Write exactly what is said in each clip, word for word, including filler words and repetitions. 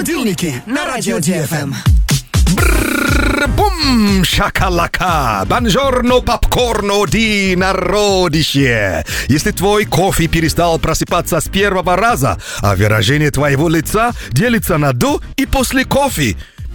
Будильники на Радио ди эф эм. Бум, шакалака, бонжорно, попкорно, ди народище. Если твой кофе перестал просыпаться с первого раза, а выражение твоего лица делится на до и после кофе,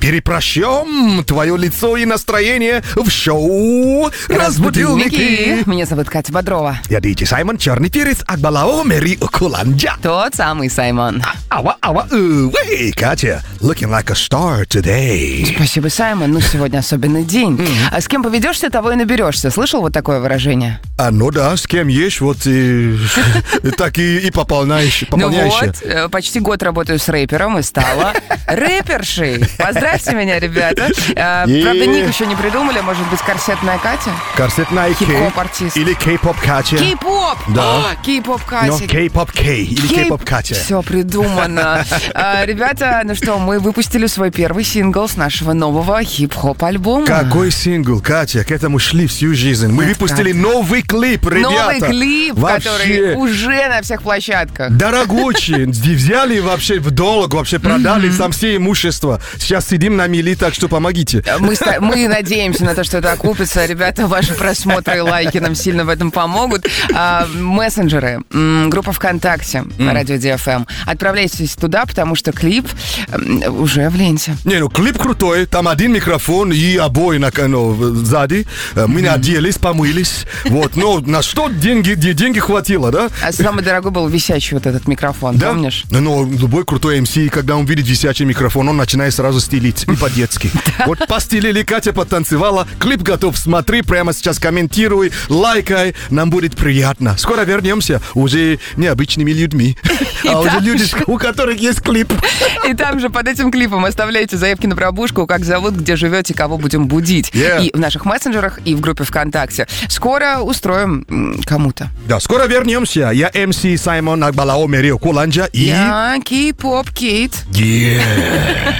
перепрощем твое лицо и настроение в шоу «Разбудилники». Меня зовут Катя Бодрова. Я диджей Саймон, черный перец, Акбалао, Мэри Куланджа. Тот самый Саймон. Ава, ава, эй, Катя, looking like a star today. Спасибо, Саймон. Ну, сегодня особенный день. Mm-hmm. А с кем поведешься, того и наберешься. Слышал вот такое выражение? А, ну да, с кем есть, вот и, так и, и пополняешь. Ну вот, почти год работаю с рэпером и стала рэпершей. Поздравьте меня, ребята. А, правда, ник еще не придумали. Может быть, корсетная Катя? Корсетная Кей. Хип-хоп артист. Или кей-поп Катя. Кей-поп! Да. Кей-поп Катя. Но кей-поп Кей. Или Кей... кей-поп Катя. Все придумано. а, ребята, ну что, мы выпустили свой первый сингл с нашего нового хип-хоп альбома. Какой сингл, Катя? К этому шли всю жизнь. Мы Это выпустили правда. новый клип, ребята. Новый клип, вообще... который уже на всех площадках. Дорогучий. Взяли вообще в долг, вообще продали mm-hmm. там все имущество. Сейчас сидим на мели, так что помогите. Мы, мы надеемся на то, что это окупится. Ребята, ваши просмотры и лайки нам сильно в этом помогут. А, мессенджеры, м, группа ВКонтакте, mm. Радио ди эф эм. Отправляйтесь туда, потому что клип м, уже в ленте. Не, ну клип крутой. Там один микрофон и обои на, ну, сзади. Мы mm-hmm. оделись, помылись. Вот, но на что деньги, деньги хватило, да? А самый дорогой был висячий вот этот микрофон, да? Помнишь? Ну, любой крутой эм си, когда он видит висячий микрофон, он начинает сразу стилить. И по-детски. Вот постелили, Катя потанцевала. Клип готов, смотри, прямо сейчас комментируй, лайкай. Нам будет приятно. Скоро вернемся уже необычными людьми. А уже люди, у которых есть клип. И там же под этим клипом оставляйте заявки на пробужку, как зовут, где живете, кого будем будить. Yeah. И в наших мессенджерах, и в группе ВКонтакте. Скоро устроим м, кому-то. Да, скоро вернемся. Я эм си Саймон Акбалао Мэри Куланджа и... Я Кей-поп Кейт. Yeah.